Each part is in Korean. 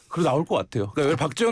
그래 나올 것 같아요. 그러니까 박지원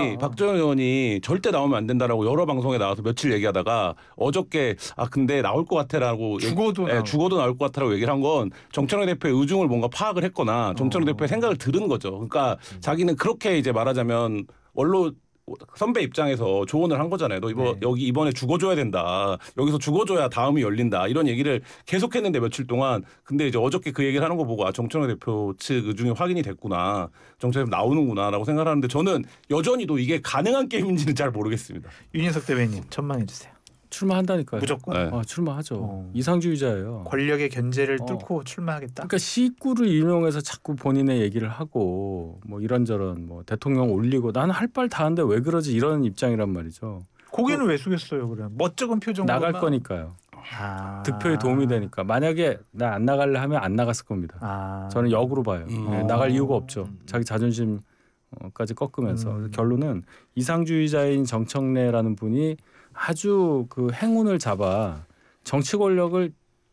의원이 절대 나오면 안 된다라고 여러 방송에 나와서 며칠 얘기하다가 어저께 근데 나올 것 같아라고 죽어도 나올 것 같아라고 얘기를 한 건 정청래 대표의 의중을 뭔가 파악을 했거나 정청래 대표의 생각을 들은 거죠. 그러니까 자기는 그렇게 이제 말하자면 원로 선배 입장에서 조언을 한 거잖아요. 너 여기 이번에 죽어줘야 된다. 여기서 죽어줘야 다음이 열린다. 이런 얘기를 계속했는데 며칠 동안. 근데 이제 어저께 그 얘기를 하는 거 보고 정청래 대표 측 의중이 확인이 됐구나. 정청래 대표 나오는구나라고 생각하는데 저는 여전히도 이게 가능한 게임인지는 잘 모르겠습니다. 윤인석 대변인 전망해 주세요. 출마한다니까요. 무조건. 네. 출마하죠. 이상주의자예요. 권력의 견제를 뚫고 출마하겠다. 그러니까 식구를 인용해서 자꾸 본인의 얘기를 하고 뭐 이런저런 뭐 대통령 올리고 나는 할 말 다 하는데 왜 그러지 이런 입장이란 말이죠. 고개는 왜 숙였어요? 그래. 멋쩍은 표정으로 나갈 거니까요. 득표에 도움이 되니까. 만약에 나 안 나갈래 하면 안 나갔을 겁니다. 저는 역으로 봐요. 나갈 이유가 없죠. 자기 자존심까지 꺾으면서. 결론은 이상주의자인 정청래라는 분이 아주 그 행운을 잡아 정치 권력을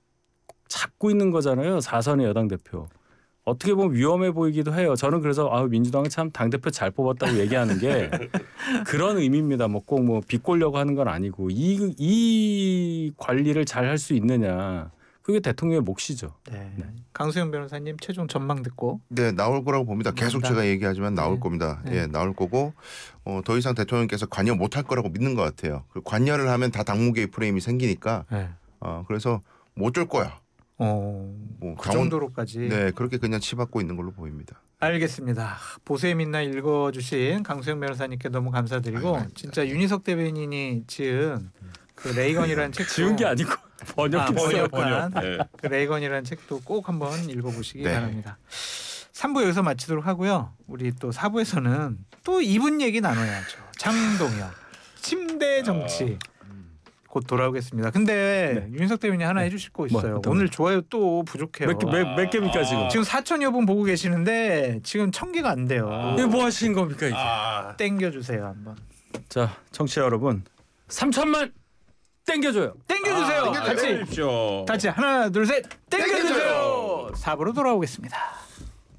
잡고 있는 거잖아요. 4선의 여당 대표. 어떻게 보면 위험해 보이기도 해요. 저는 그래서 민주당은 참 당대표 잘 뽑았다고 얘기하는 게 그런 의미입니다. 뭐 꼭 뭐 비꼬려고 하는 건 아니고 이 관리를 잘 할 수 있느냐. 그게 대통령의 몫이죠. 네. 강수영 변호사님 최종 전망 듣고. 네, 나올 거라고 봅니다. 계속 제가 얘기하지만 나올 겁니다. 예, 나올 거고 더 이상 대통령께서 관여 못할 거라고 믿는 것 같아요. 관여를 하면 다 당무계의 프레임이 생기니까 그래서 못 줄 거야. 그 정도로까지. 네, 그렇게 그냥 치받고 있는 걸로 보입니다. 알겠습니다. 보수의 민낯 읽어주신 강수영 변호사님께 너무 감사드리고 진짜 윤희석 대변인이 지은 그 레이건이라는 책 지은 게 아니고 번역한 그 레이건이라는 책도 꼭 한번 읽어보시기 바랍니다. 3부 여기서 마치도록 하고요. 우리 또 4부에서는 또 이분 얘기 나눠야죠. 장동혁 침대 정치 곧 돌아오겠습니다. 근데 윤석 대변인 하나 해주실 거 있어요. 오늘 좋아요 또 부족해요. 몇 개입니까 지금? 지금 4천여 분 보고 계시는데 지금 1,000개가 안 돼요. 이게 뭐 하시는 겁니까 이게? 땡겨주세요 한번. 자 청취자 여러분 3천만 땡겨줘요. 땡겨주세요. 같이 하나 둘 셋 땡겨주세요. 4부로 돌아오겠습니다.